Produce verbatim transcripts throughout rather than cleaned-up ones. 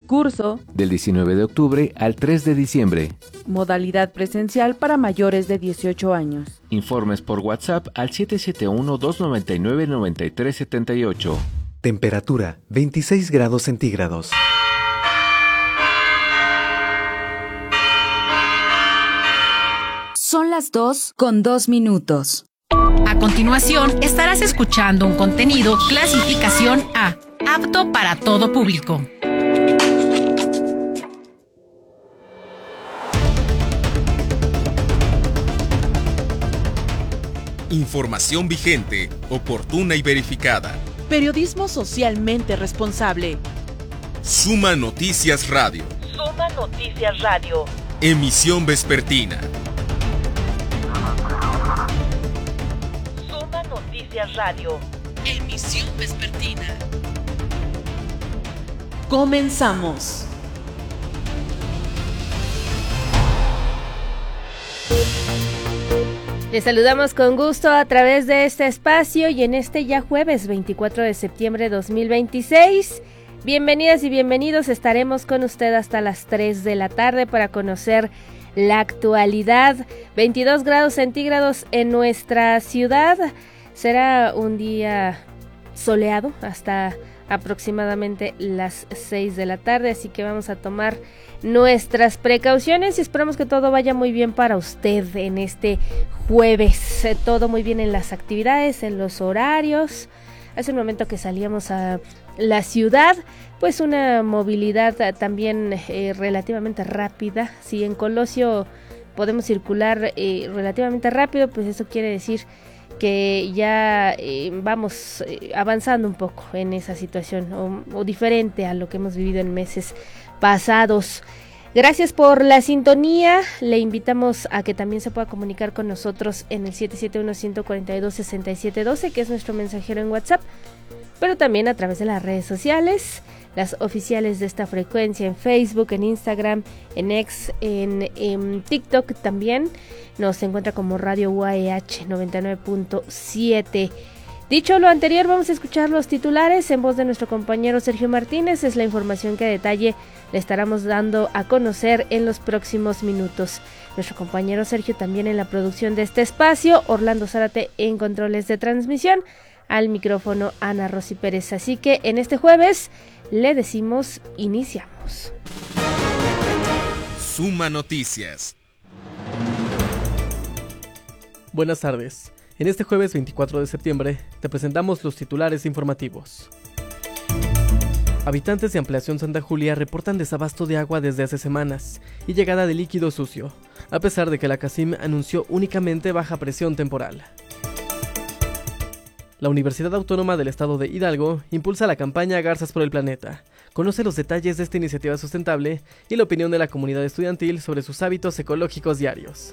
Curso del diecinueve de octubre al tres de diciembre. Modalidad presencial para mayores de dieciocho años. Informes por WhatsApp al siete siete uno, dos nueve nueve, nueve tres siete ocho. Temperatura veintiséis grados centígrados. Son las dos con dos minutos. A continuación, estarás escuchando un contenido clasificación A, apto para todo público. Información vigente, oportuna y verificada. Periodismo socialmente responsable. Suma Noticias Radio. Suma Noticias Radio. Emisión vespertina. Suma Noticias Radio. Emisión vespertina. Comenzamos. Les saludamos con gusto a través de este espacio y en este ya jueves veinticuatro de septiembre de dos mil veintiséis. Bienvenidas y bienvenidos, estaremos con usted hasta las tres de la tarde para conocer la actualidad. veintidós grados centígrados en nuestra ciudad. Será un día soleado hasta aproximadamente las seis de la tarde, así que vamos a tomar nuestras precauciones y esperamos que todo vaya muy bien para usted en este jueves. Todo muy bien en las actividades, en los horarios. Hace un momento que salíamos a la ciudad, pues una movilidad también eh, relativamente rápida. Si en Colosio podemos circular eh, relativamente rápido, pues eso quiere decir que ya eh, vamos eh, avanzando un poco en esa situación o, o diferente a lo que hemos vivido en meses pasados. Gracias por la sintonía, le invitamos a que también se pueda comunicar con nosotros en el siete siete uno, uno cuatro dos, seis siete uno dos, que es nuestro mensajero en WhatsApp, pero también a través de las redes sociales, las oficiales de esta frecuencia en Facebook, en Instagram, en X, en, en TikTok también. Nos encuentra como Radio U A E H noventa y nueve punto siete. Dicho lo anterior, vamos a escuchar los titulares en voz de nuestro compañero Sergio Martínez. Es la información que a detalle le estaremos dando a conocer en los próximos minutos. Nuestro compañero Sergio también en la producción de este espacio, Orlando Zárate en controles de transmisión, al micrófono Ana Rosy Pérez. Así que en este jueves le decimos iniciamos. Suma Noticias. Buenas tardes. En este jueves veinticuatro de septiembre te presentamos los titulares informativos. Habitantes de Ampliación Santa Julia reportan desabasto de agua desde hace semanas y llegada de líquido sucio, a pesar de que la CACIM anunció únicamente baja presión temporal. La Universidad Autónoma del Estado de Hidalgo impulsa la campaña Garzas por el Planeta. Conoce los detalles de esta iniciativa sustentable y la opinión de la comunidad estudiantil sobre sus hábitos ecológicos diarios.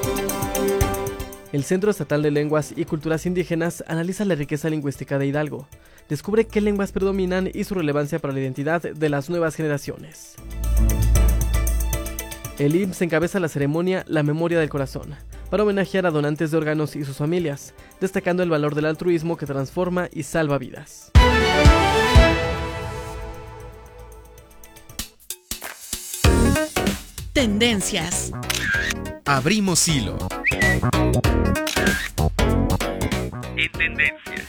El Centro Estatal de Lenguas y Culturas Indígenas analiza la riqueza lingüística de Hidalgo, descubre qué lenguas predominan y su relevancia para la identidad de las nuevas generaciones. El I M S S encabeza la ceremonia La Memoria del Corazón, para homenajear a donantes de órganos y sus familias, destacando el valor del altruismo que transforma y salva vidas. Tendencias. Abrimos hilo. En tendencia.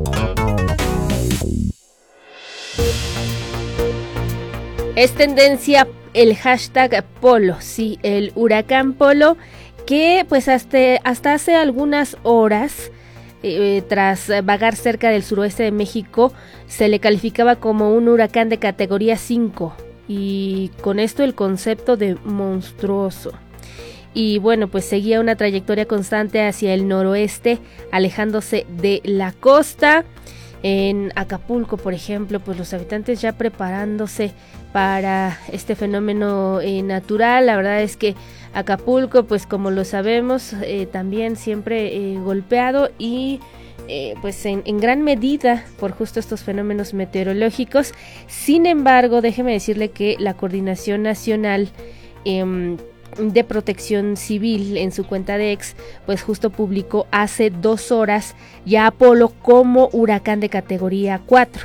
Es tendencia el hashtag Polo, sí, el huracán Polo, que pues hasta, hasta hace algunas horas, eh, tras vagar cerca del suroeste de México, se le calificaba como un huracán de categoría cinco, y con esto el concepto de monstruoso. Y bueno, pues seguía una trayectoria constante hacia el noroeste, alejándose de la costa. En Acapulco, por ejemplo, pues los habitantes ya preparándose para este fenómeno eh, natural. La verdad es que Acapulco, pues como lo sabemos, eh, también siempre eh, golpeado y eh, pues en, en gran medida por justo estos fenómenos meteorológicos. Sin embargo, déjeme decirle que la Coordinación Nacional eh, de Protección Civil en su cuenta de X, pues justo publicó hace dos horas ya a Polo como huracán de categoría cuatro. Se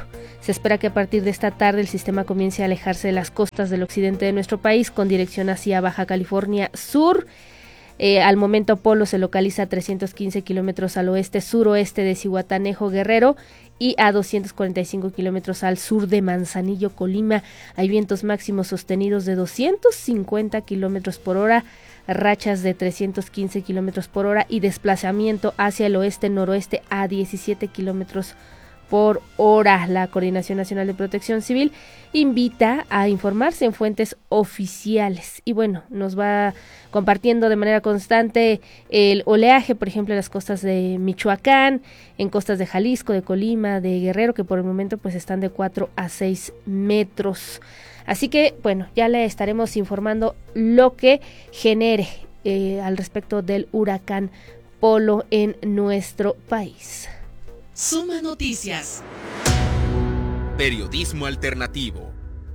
Se espera que a partir de esta tarde el sistema comience a alejarse de las costas del occidente de nuestro país con dirección hacia Baja California Sur. Eh, al momento Polo se localiza a trescientos quince kilómetros al oeste-suroeste de Zihuatanejo, Guerrero, y a doscientos cuarenta y cinco kilómetros al sur de Manzanillo, Colima. Hay vientos máximos sostenidos de doscientos cincuenta kilómetros por hora, rachas de trescientos quince kilómetros por hora y desplazamiento hacia el oeste-noroeste a diecisiete kilómetros por hora. La Coordinación Nacional de Protección Civil invita a informarse en fuentes oficiales y bueno, nos va compartiendo de manera constante el oleaje, por ejemplo, en las costas de Michoacán, en costas de Jalisco, de Colima, de Guerrero, que por el momento pues están de cuatro a seis metros. Así que bueno, ya le estaremos informando lo que genere eh, al respecto del huracán Polo en nuestro país. Suma Noticias. Periodismo alternativo.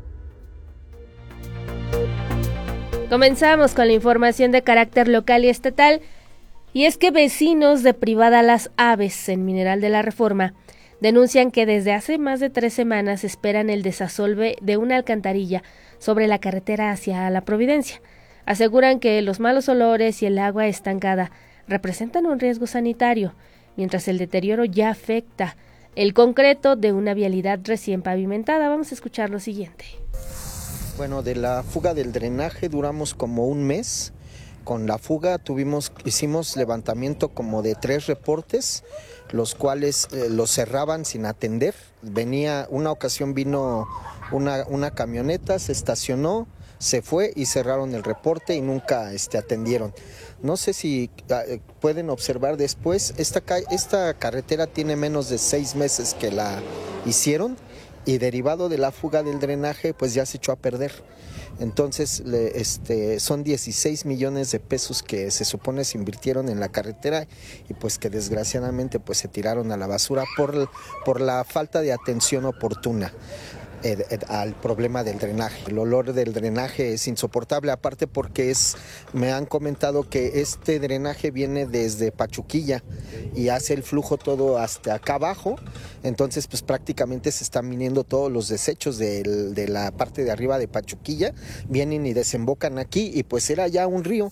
Comenzamos con la información de carácter local y estatal, y es que vecinos de Privada Las Aves en Mineral de la Reforma denuncian que desde hace más de tres semanas esperan el desasolve de una alcantarilla sobre la carretera hacia La Providencia. Aseguran que los malos olores y el agua estancada representan un riesgo sanitario, mientras el deterioro ya afecta el concreto de una vialidad recién pavimentada. Vamos a escuchar lo siguiente. Bueno, de la fuga del drenaje duramos como un mes. Con la fuga tuvimos, hicimos levantamiento como de tres reportes, los cuales eh, los cerraban sin atender. Venía, una ocasión vino una, una camioneta, se estacionó, se fue y cerraron el reporte y nunca este, atendieron. No sé si uh, pueden observar después, esta, esta carretera tiene menos de seis meses que la hicieron y derivado de la fuga del drenaje pues ya se echó a perder. Entonces le, este, son dieciséis millones de pesos que se supone se invirtieron en la carretera y pues que desgraciadamente pues se tiraron a la basura por, por la falta de atención oportuna eh, eh, al problema del drenaje. El olor del drenaje es insoportable, aparte porque es, me han comentado que este drenaje viene desde Pachuquilla y hace el flujo todo hasta acá abajo, entonces pues prácticamente se están viniendo todos los desechos de, de la parte de arriba de Pachuquilla, vienen y desembocan aquí y pues era ya un río.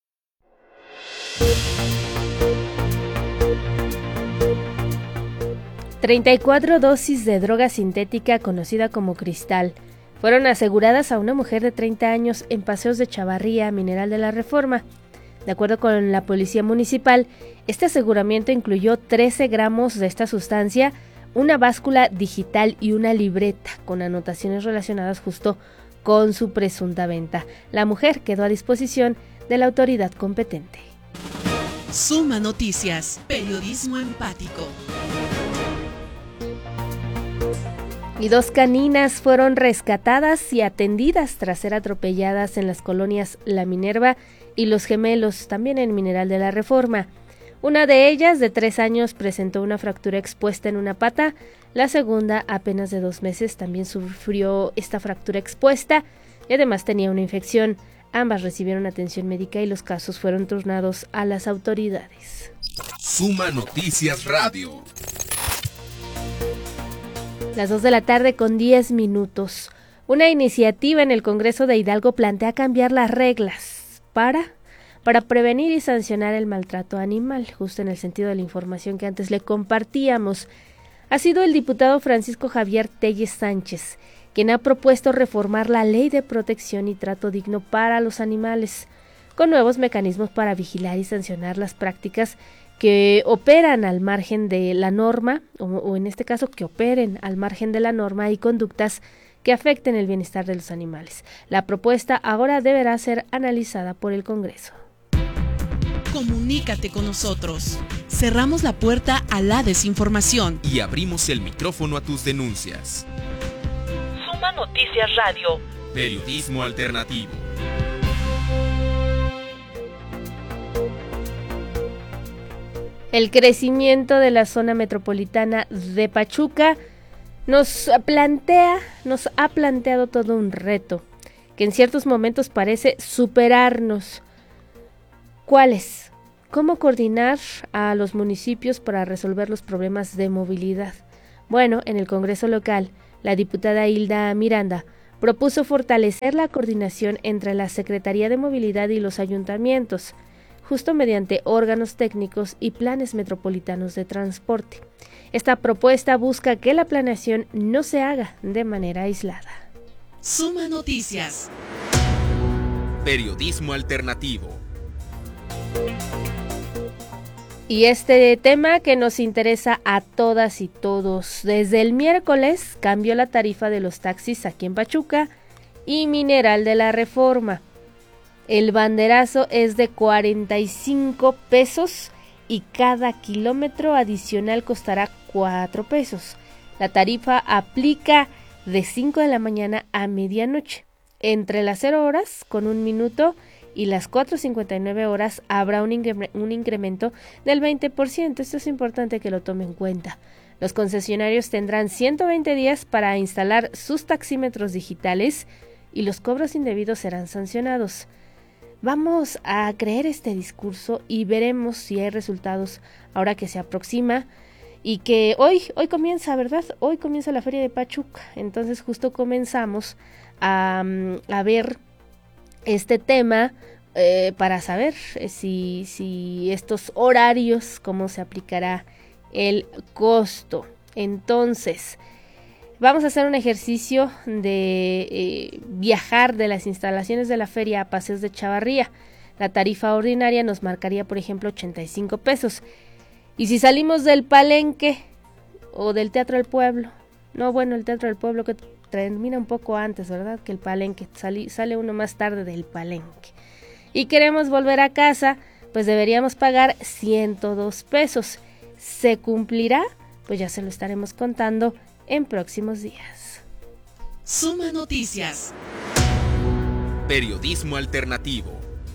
treinta y cuatro dosis de droga sintética conocida como cristal fueron aseguradas a una mujer de treinta años en Paseos de Chavarría, Mineral de la Reforma. De acuerdo con la Policía Municipal, este aseguramiento incluyó trece gramos de esta sustancia, una báscula digital y una libreta con anotaciones relacionadas justo con su presunta venta. La mujer quedó a disposición de la autoridad competente. Suma Noticias, periodismo empático. Y dos caninas fueron rescatadas y atendidas tras ser atropelladas en las colonias La Minerva y Los Gemelos, también en Mineral de la Reforma. Una de ellas, de tres años, presentó una fractura expuesta en una pata. La segunda, apenas de dos meses, también sufrió esta fractura expuesta y además tenía una infección. Ambas recibieron atención médica y los casos fueron turnados a las autoridades. Suma Noticias Radio. Las dos de la tarde con diez minutos. Una iniciativa en el Congreso de Hidalgo plantea cambiar las reglas para, para prevenir y sancionar el maltrato animal, justo en el sentido de la información que antes le compartíamos. Ha sido el diputado Francisco Javier Telles Sánchez quien ha propuesto reformar la Ley de Protección y Trato Digno para los Animales, con nuevos mecanismos para vigilar y sancionar las prácticas que operan al margen de la norma, o, o en este caso que operen al margen de la norma y conductas que afecten el bienestar de los animales. La propuesta ahora deberá ser analizada por el Congreso. Comunícate con nosotros. Cerramos la puerta a la desinformación y abrimos el micrófono a tus denuncias. Suma Noticias Radio. Periodismo alternativo. El crecimiento de la zona metropolitana de Pachuca nos plantea, nos ha planteado todo un reto que en ciertos momentos parece superarnos. ¿Cuáles? ¿Cómo coordinar a los municipios para resolver los problemas de movilidad? Bueno, en el Congreso local, La diputada Hilda Miranda propuso fortalecer la coordinación entre la Secretaría de Movilidad y los ayuntamientos, justo mediante órganos técnicos y planes metropolitanos de transporte. Esta propuesta busca que la planeación no se haga de manera aislada. Suma Noticias. Periodismo alternativo. Y este tema que nos interesa a todas y todos. Desde el miércoles cambió la tarifa de los taxis aquí en Pachuca y Mineral de la Reforma. El banderazo es de cuarenta y cinco pesos y cada kilómetro adicional costará cuatro pesos. La tarifa aplica de cinco de la mañana a medianoche. Entre las cero horas con un minuto y las cuatro cincuenta y nueve horas habrá un, incre- un incremento del veinte por ciento. Esto es importante que lo tome en cuenta. Los concesionarios tendrán ciento veinte días para instalar sus taxímetros digitales y los cobros indebidos serán sancionados. Vamos a creer este discurso y veremos si hay resultados ahora que se aproxima y que hoy, hoy comienza, ¿verdad? Hoy comienza la Feria de Pachuca. Entonces justo comenzamos a, a ver este tema eh, para saber si, si estos horarios, cómo se aplicará el costo. Entonces, vamos a hacer un ejercicio de eh, viajar de las instalaciones de la feria a Paseos de Chavarría. La tarifa ordinaria nos marcaría, por ejemplo, ochenta y cinco pesos. Y si salimos del Palenque o del Teatro del Pueblo, no, bueno, el Teatro del Pueblo que termina un poco antes, ¿verdad? Que el Palenque, sale, sale uno más tarde del Palenque. Y queremos volver a casa, pues deberíamos pagar ciento dos pesos. ¿Se cumplirá? Pues ya se lo estaremos contando en próximos días. Suma Noticias. Periodismo alternativo.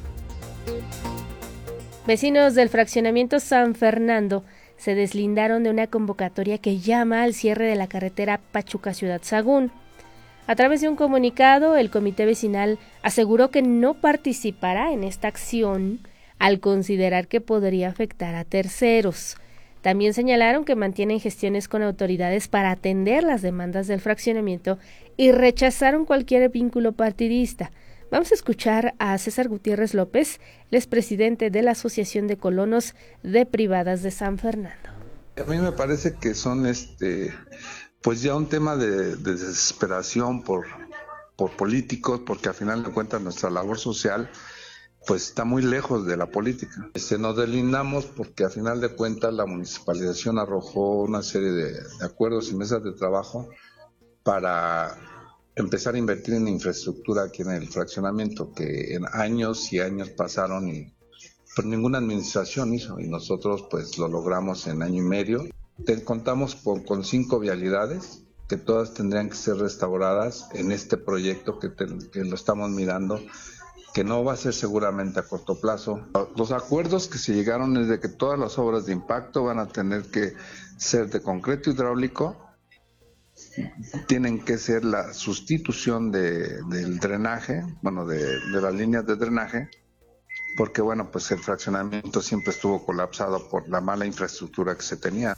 Vecinos del fraccionamiento San Fernando se deslindaron de una convocatoria que llama al cierre de la carretera Pachuca-Ciudad Sagún. A través de un comunicado, el comité vecinal aseguró que no participará en esta acción al considerar que podría afectar a terceros. También señalaron que mantienen gestiones con autoridades para atender las demandas del fraccionamiento y rechazaron cualquier vínculo partidista. Vamos a escuchar a César Gutiérrez López, el expresidente de la Asociación de Colonos de Privadas de San Fernando. A mí me parece que son este pues ya un tema de, de desesperación por, por políticos, porque al final de cuentas nuestra labor social pues está muy lejos de la política. Este, nos deslindamos porque al final de cuentas la municipalización arrojó una serie de, de acuerdos y mesas de trabajo para empezar a invertir en infraestructura aquí en el fraccionamiento, que en años y años pasaron y pues ninguna administración hizo, y nosotros pues lo logramos en año y medio. Te, contamos con, con cinco vialidades que todas tendrían que ser restauradas en este proyecto que, te, que lo estamos mirando, que no va a ser seguramente a corto plazo. Los acuerdos que se llegaron es de que todas las obras de impacto van a tener que ser de concreto hidráulico, tienen que ser la sustitución de, del drenaje, bueno, de, de las líneas de drenaje, porque bueno, pues el fraccionamiento siempre estuvo colapsado por la mala infraestructura que se tenía.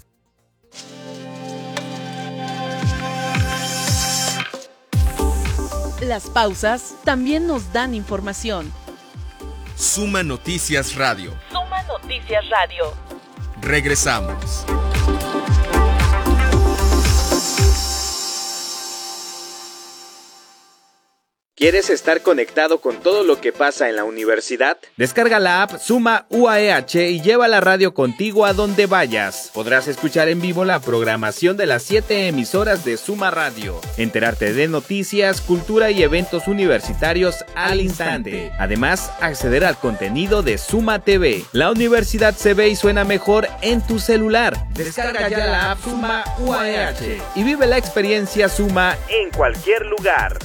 Las pausas también nos dan información. Suma Noticias Radio. Suma Noticias Radio. Regresamos. ¿Quieres estar conectado con todo lo que pasa en la universidad? Descarga la app Suma U A E H y lleva la radio contigo a donde vayas. Podrás escuchar en vivo la programación de las siete emisoras de Suma Radio, enterarte de noticias, cultura y eventos universitarios al instante. Además, acceder al contenido de Suma T V. La universidad se ve y suena mejor en tu celular. Descarga ya la app Suma U A E H y vive la experiencia Suma en cualquier lugar.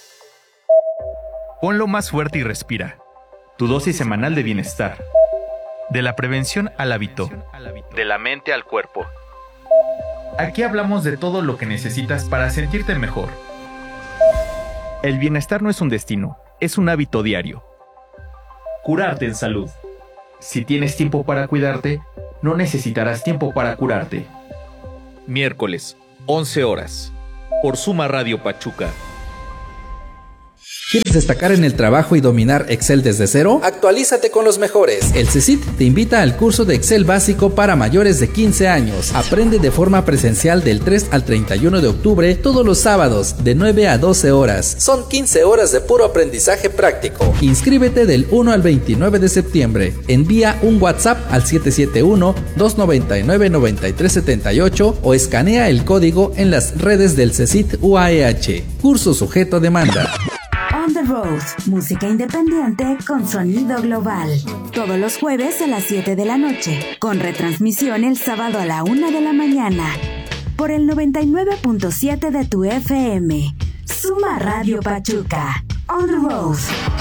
Ponlo más fuerte y respira. Tu dosis semanal de bienestar. De la prevención al hábito. De la mente al cuerpo. Aquí hablamos de todo lo que necesitas para sentirte mejor. El bienestar no es un destino, es un hábito diario. Curarte en salud. Si tienes tiempo para cuidarte, no necesitarás tiempo para curarte. Miércoles, once horas. por Suma Radio Pachuca. ¿Quieres destacar en el trabajo y dominar Excel desde cero? Actualízate con los mejores. El C E C I T te invita al curso de Excel básico para mayores de quince años. Aprende de forma presencial del tres al treinta y uno de octubre todos los sábados de nueve a doce horas. Son quince horas de puro aprendizaje práctico. Inscríbete del uno al veintinueve de septiembre. Envía un WhatsApp al siete siete uno, dos nueve nueve, nueve tres siete ocho o escanea el código en las redes del C E C I T U A E H. Curso sujeto a demanda. On the Road, música independiente con sonido global. Todos los jueves a las siete de la noche, con retransmisión el sábado a la una de la mañana. Por el noventa y nueve punto siete de tu F M. Suma Radio Pachuca. On the Road.